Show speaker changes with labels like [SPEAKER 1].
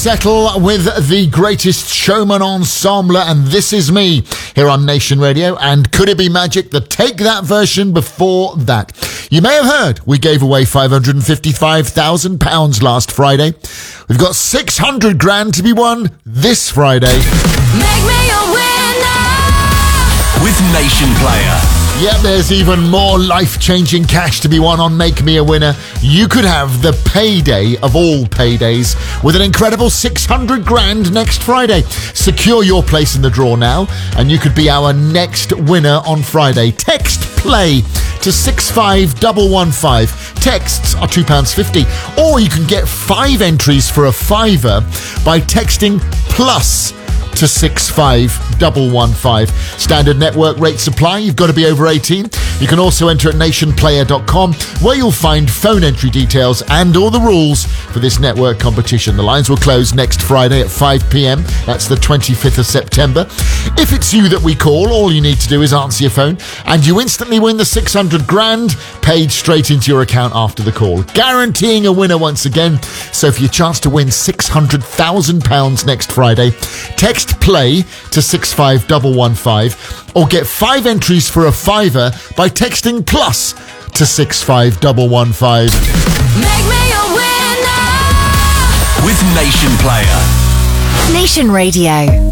[SPEAKER 1] Settle with the Greatest Showman Ensemble, and This Is Me here on Nation Radio. And could it be magic? The Take That version before that. You may have heard we gave away £555,000 last Friday. We've got 600 grand to be won this Friday.
[SPEAKER 2] Make me a winner
[SPEAKER 3] with Nation Player.
[SPEAKER 1] Yep, there's even more life-changing cash to be won on Make Me a Winner. You could have the payday of all paydays with an incredible 600 grand next Friday. Secure your place in the draw now, and you could be our next winner on Friday. Text PLAY to 65115. Texts are £2.50, or you can get 5 entries for a £5 by texting PLUS to 65115. Standard network rate supply. You've got to be over 18. You can also enter at nationplayer.com, where you'll find phone entry details and all the rules for this network competition. The lines will close next Friday at 5 p.m. That's the 25th of September. If it's you that we call, all you need to do is answer your phone and you instantly win the 600 grand paid straight into your account after the call. Guaranteeing a winner once again. So for your chance to win £600,000 next Friday, text PLAY to 65115 or get 5 entries for a £5 by texting PLUS to 65115.
[SPEAKER 2] Make me a winner
[SPEAKER 3] with Nation Player.
[SPEAKER 4] Nation Radio.